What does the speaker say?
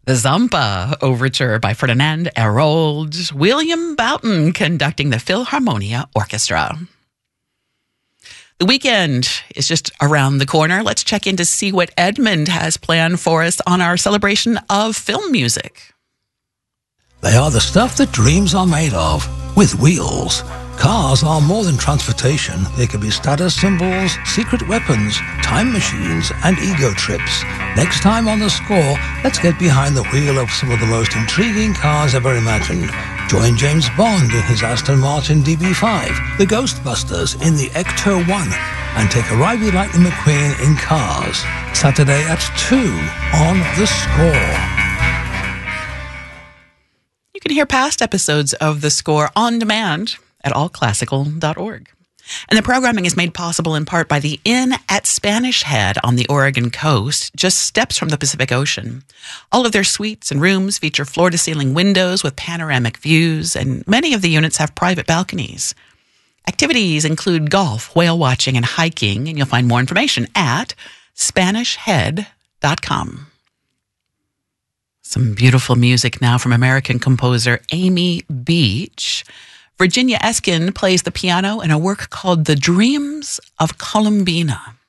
The Zampa Overture by Ferdinand Hérold, William Boughton conducting the Philharmonia Orchestra. The weekend is just around the corner. Let's check in to see what Edmund has planned for us on our celebration of film music. They are the stuff that dreams are made of, with wheels. Cars are more than transportation. They can be status symbols, secret weapons, time machines, and ego trips. Next time on The Score, let's get behind the wheel of some of the most intriguing cars ever imagined. Join James Bond in his Aston Martin DB5, the Ghostbusters in the Ecto-1, and take a ride with Lightning McQueen in Cars. Saturday at 2 on The Score. You can hear past episodes of The Score on demand at allclassical.org. And the programming is made possible in part by the Inn at Spanish Head on the Oregon coast, just steps from the Pacific Ocean. All of their suites and rooms feature floor-to-ceiling windows with panoramic views, and many of the units have private balconies. Activities include golf, whale watching, and hiking, and you'll find more information at SpanishHead.com. Some beautiful music now from American composer Amy Beach. Virginia Eskin plays the piano in a work called The Dreams of Columbina.